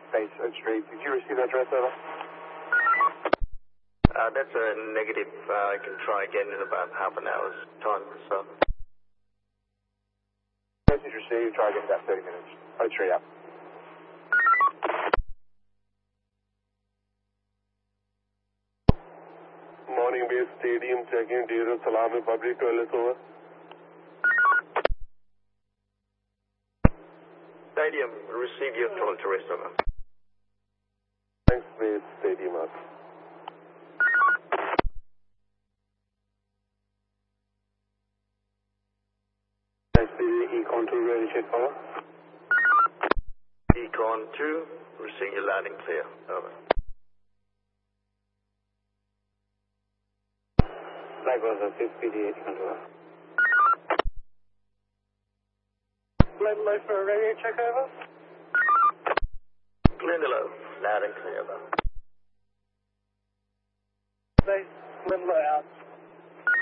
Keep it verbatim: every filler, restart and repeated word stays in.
Base Oak Street. Did you receive that address, over? Uh, that's a negative. Uh, I can try again in about half an hour's time or so. Message received. Try again in about thirty minutes. Oak Street up. Morning Base Stadium checking Deir Salami public toilets over. Stadium, receive your toilet to rest, over. Thanks Base Stadium up. Thanks Base Econ two ready check over. Econ two, receive your loud and clear, over. Likewise, six P D eight control. Glen Low for a radio check, over. Glendalough, loud and clear, over. Base Glen Low out.